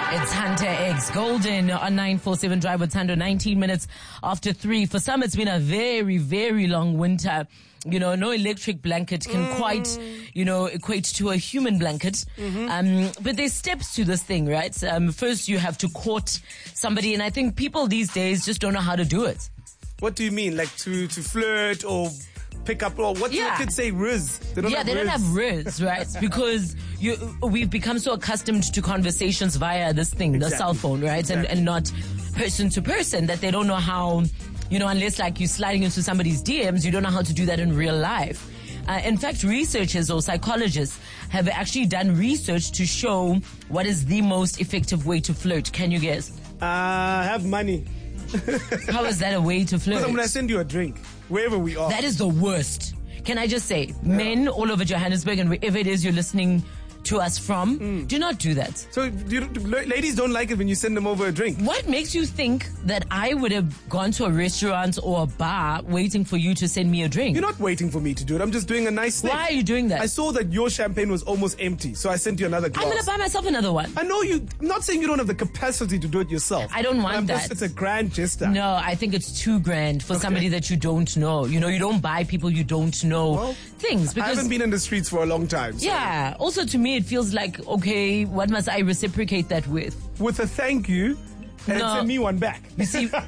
It's Hunter X Golden on 947 Drive with Thando, 19 minutes after 3. For some, it's been a very, very long winter. You know, no electric blanket can quite, equate to a human blanket. But there's steps to this thing, right? First, you have to court somebody, and I think people these days just don't know how to do it. What do you mean? Like to flirt or pick up, or what do the kids say, riz? They don't have riz, right? Because we've become so accustomed to conversations via this thing, the cell phone, right? Exactly. And not person to person, that they don't know how, unless like you're sliding into somebody's DMs, you don't know how to do that in real life. In fact, researchers or psychologists have actually done research to show what is the most effective way to flirt. Can you guess? Have money. How is that a way to flirt? Because I'm going to send you a drink, wherever we are. That is the worst. Can I just say, men all over Johannesburg and wherever it is you're listening to us from, do not do that. So ladies don't like it when you send them over a drink. What makes you think that I would have gone to a restaurant or a bar waiting for you to send me a drink? You're not waiting for me to do it. I'm just doing a nice thing. Why are you doing that? I saw that your champagne was almost empty, so I sent you another glass. I'm going to buy myself another one. I know you. I'm not saying you don't have the capacity to do it yourself. I don't want that. It's a grand gesture. No, I think it's too grand for somebody that you don't know. You don't buy people you don't know things. Because I haven't been in the streets for a long time. So. Yeah. Also, to me, it feels like, okay, what must I reciprocate that with? With a thank you, and send me one back. You see, send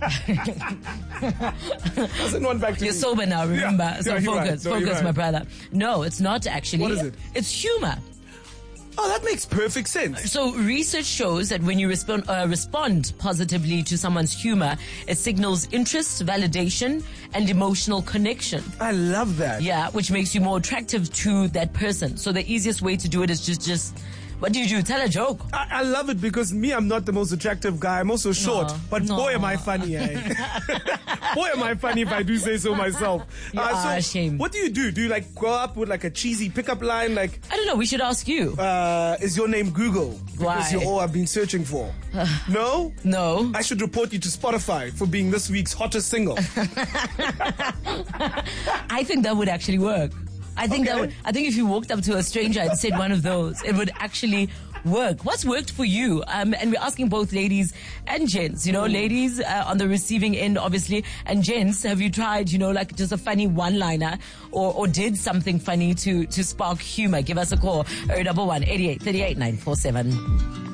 one back to you're me. sober now, remember? Yeah. So focus, my brother. No, it's not actually. What is it? It's humor. Oh, that makes perfect sense. So research shows that when you respond positively to someone's humor, it signals interest, validation, and emotional connection. I love that. Yeah, which makes you more attractive to that person. So the easiest way to do it is just what do you do? Tell a joke. I love it because I'm not the most attractive guy. I'm also short. But boy, am I funny, eh? Boy, am I funny if I do say so myself. Shame. What do you do? Do you go up with a cheesy pickup line? I don't know. We should ask you. Is your name Google? Why? Because you're all I've been searching for. No? No. I should report you to Spotify for being this week's hottest single. I think that would actually work. I think if you walked up to a stranger and said one of those, it would actually work. What's worked for you? And we're asking both ladies and gents, ladies on the receiving end, obviously, and gents, have you tried, just a funny one-liner or did something funny to spark humor? Give us a call, 011 88 38 947.